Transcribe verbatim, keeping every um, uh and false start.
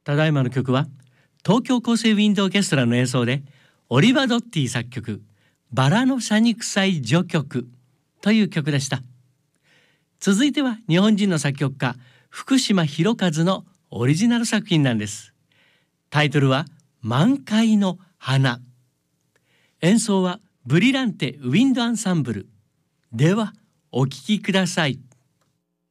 ただいまの曲は東京厚生ウィンドオーケストラの演奏でオリバ・ドッティ作曲バラの謝肉祭序曲という曲でした。続いては日本人の作曲家福島博一のオリジナル作品なんです。タイトルは満開の花。演奏はブリランテウィンドアンサンブル。ではお聴きください。